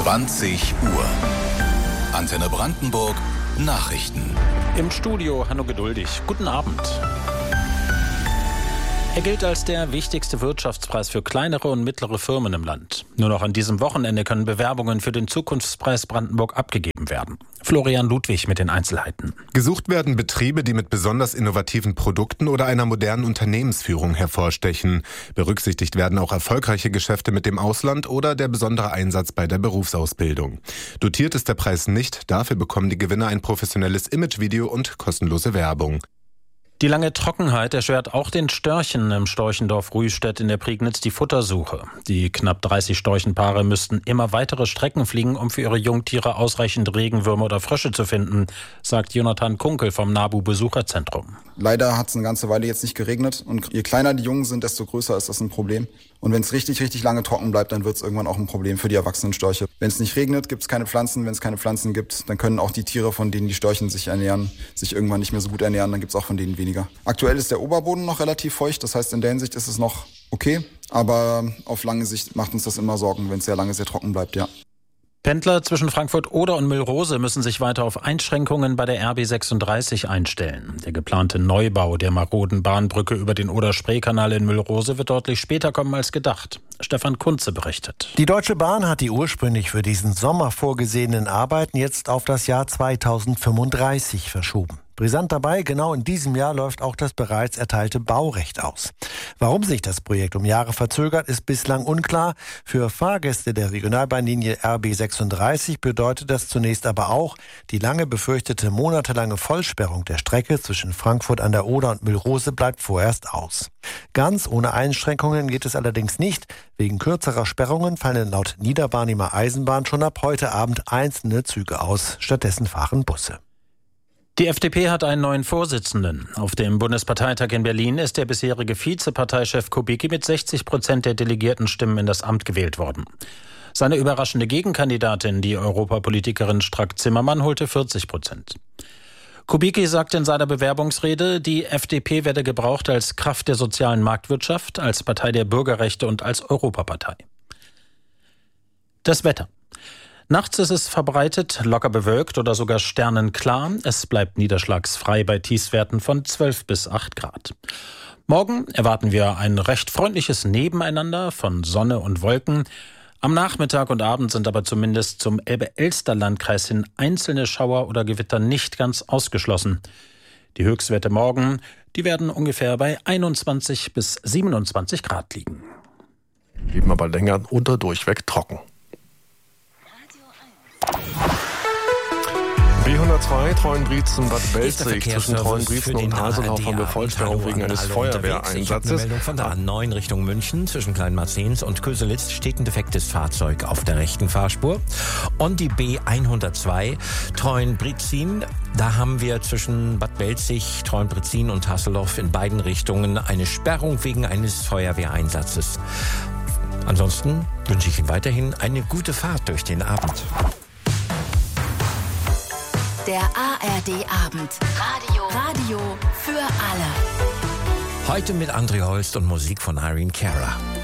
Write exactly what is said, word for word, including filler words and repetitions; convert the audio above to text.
zwanzig Uhr. Antenne Brandenburg Nachrichten. Im Studio Hanno Geduldig. Guten Abend. Er gilt als der wichtigste Wirtschaftspreis für kleinere und mittlere Firmen im Land. Nur noch an diesem Wochenende können Bewerbungen für den Zukunftspreis Brandenburg abgegeben werden. Florian Ludwig mit den Einzelheiten. Gesucht werden Betriebe, die mit besonders innovativen Produkten oder einer modernen Unternehmensführung hervorstechen. Berücksichtigt werden auch erfolgreiche Geschäfte mit dem Ausland oder der besondere Einsatz bei der Berufsausbildung. Dotiert ist der Preis nicht, dafür bekommen die Gewinner ein professionelles Imagevideo und kostenlose Werbung. Die lange Trockenheit erschwert auch den Störchen im Storchendorf Rühstedt in der Prignitz die Futtersuche. Die knapp dreißig Storchenpaare müssten immer weitere Strecken fliegen, um für ihre Jungtiere ausreichend Regenwürmer oder Frösche zu finden, sagt Jonathan Kunkel vom NABU-Besucherzentrum. Leider hat es eine ganze Weile jetzt nicht geregnet und je kleiner die Jungen sind, desto größer ist das ein Problem. Und wenn es richtig, richtig lange trocken bleibt, dann wird es irgendwann auch ein Problem für die erwachsenen Störche. Wenn es nicht regnet, gibt es keine Pflanzen. Wenn es keine Pflanzen gibt, dann können auch die Tiere, von denen die Störchen sich ernähren, sich irgendwann nicht mehr so gut ernähren. Dann gibt es auch von denen weniger. Aktuell ist der Oberboden noch relativ feucht. Das heißt, in der Hinsicht ist es noch okay. Aber auf lange Sicht macht uns das immer Sorgen, wenn es sehr lange sehr trocken bleibt, ja. Pendler zwischen Frankfurt-Oder und Müllrose müssen sich weiter auf Einschränkungen bei der R B sechsunddreißig einstellen. Der geplante Neubau der maroden Bahnbrücke über den Oder-Spree-Kanal in Müllrose wird deutlich später kommen als gedacht. Stefan Kunze berichtet. Die Deutsche Bahn hat die ursprünglich für diesen Sommer vorgesehenen Arbeiten jetzt auf das Jahr zweitausendfünfunddreißig verschoben. Brisant dabei, genau in diesem Jahr läuft auch das bereits erteilte Baurecht aus. Warum sich das Projekt um Jahre verzögert, ist bislang unklar. Für Fahrgäste der Regionalbahnlinie R B sechsunddreißig bedeutet das zunächst aber auch, die lange befürchtete monatelange Vollsperrung der Strecke zwischen Frankfurt an der Oder und Müllrose bleibt vorerst aus. Ganz ohne Einschränkungen geht es allerdings nicht. Wegen kürzerer Sperrungen fallen laut Niederbarnimer Eisenbahn schon ab heute Abend einzelne Züge aus. Stattdessen fahren Busse. Die F D P hat einen neuen Vorsitzenden. Auf dem Bundesparteitag in Berlin ist der bisherige Vizeparteichef Kubicki mit sechzig Prozent der Delegiertenstimmen in das Amt gewählt worden. Seine überraschende Gegenkandidatin, die Europapolitikerin Strack-Zimmermann, holte vierzig Prozent. Kubicki sagt in seiner Bewerbungsrede, die F D P werde gebraucht als Kraft der sozialen Marktwirtschaft, als Partei der Bürgerrechte und als Europapartei. Das Wetter. Nachts ist es verbreitet, locker bewölkt oder sogar sternenklar. Es bleibt niederschlagsfrei bei Tiefstwerten von zwölf bis acht Grad. Morgen erwarten wir ein recht freundliches Nebeneinander von Sonne und Wolken. Am Nachmittag und Abend sind aber zumindest zum Elbe-Elster-Landkreis hin einzelne Schauer oder Gewitter nicht ganz ausgeschlossen. Die Höchstwerte morgen, die werden ungefähr bei einundzwanzig bis siebenundzwanzig Grad liegen. Blieben aber länger oder durchweg trocken. B hundertzwei Treuenbrietzen Bad Belzig zwischen Treuenbrietzen und Haselhoff haben wir Vollsperrung wegen eines Feuerwehreinsatzes. Meldung von der A neun Richtung München zwischen Kleinmarzens und Köselitz steht ein defektes Fahrzeug auf der rechten Fahrspur. Und die B hundertzwei Treuenbrietzen, da haben wir zwischen Bad Belzig, Treuenbrietzen und Haselhoff in beiden Richtungen eine Sperrung wegen eines Feuerwehreinsatzes. Ansonsten wünsche ich Ihnen weiterhin eine gute Fahrt durch den Abend. Der A R D-Abend. Radio. Radio für alle. Heute mit André Holst und Musik von Irene Cara.